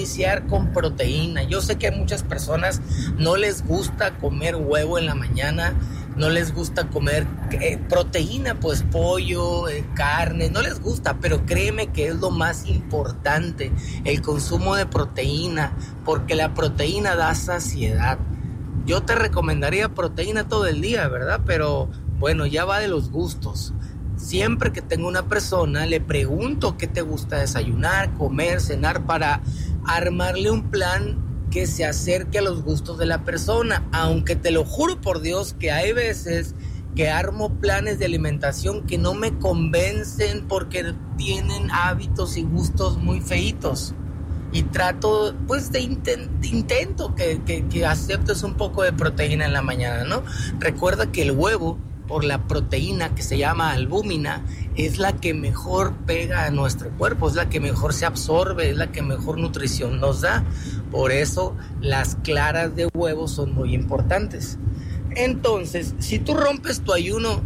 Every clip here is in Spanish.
iniciar con proteína. Yo sé que a muchas personas no les gusta comer huevo en la mañana, no les gusta comer proteína, pues pollo, carne, no les gusta, pero créeme que es lo más importante, el consumo de proteína, porque la proteína da saciedad. Yo te recomendaría proteína todo el día, ¿verdad? Pero bueno, ya va de los gustos. Siempre que tengo una persona, le pregunto qué te gusta desayunar, comer, cenar, para armarle un plan que se acerque a los gustos de la persona. Aunque te lo juro por Dios que hay veces que armo planes de alimentación que no me convencen porque tienen hábitos y gustos muy feitos. Y trato, pues, intento que aceptes un poco de proteína en la mañana, ¿no? Recuerda que el huevo, por la proteína que se llama albúmina, es la que mejor pega a nuestro cuerpo, es la que mejor se absorbe, es la que mejor nutrición nos da. Por eso las claras de huevo son muy importantes. Entonces, si tú rompes tu ayuno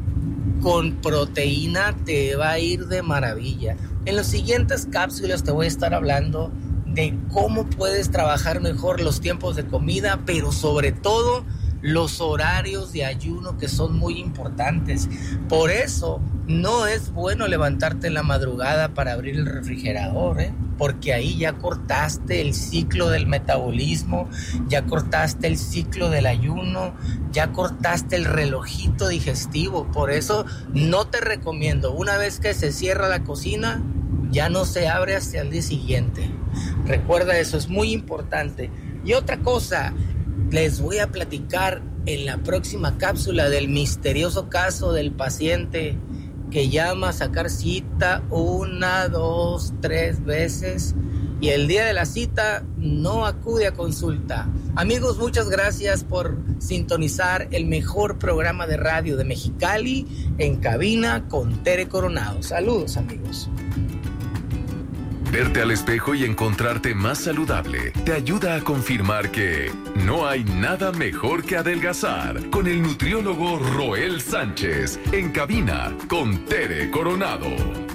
con proteína, te va a ir de maravilla. En las siguientes cápsulas te voy a estar hablando de cómo puedes trabajar mejor los tiempos de comida, pero sobre todo los horarios de ayuno, que son muy importantes. Por eso no es bueno levantarte en la madrugada para abrir el refrigerador, porque ahí ya cortaste el ciclo del metabolismo, ya cortaste el ciclo del ayuno, ya cortaste el relojito digestivo. Por eso no te recomiendo, una vez que se cierra la cocina, ya no se abre hasta el día siguiente. Recuerda eso, es muy importante. Y otra cosa, les voy a platicar en la próxima cápsula del misterioso caso del paciente que llama a sacar cita 1, 2, 3 veces y el día de la cita no acude a consulta. Amigos, muchas gracias por sintonizar el mejor programa de radio de Mexicali, En Cabina con Tere Coronado. Saludos, amigos. Verte al espejo y encontrarte más saludable te ayuda a confirmar que no hay nada mejor que adelgazar con el nutriólogo Roel Sánchez. En Cabina con Tere Coronado.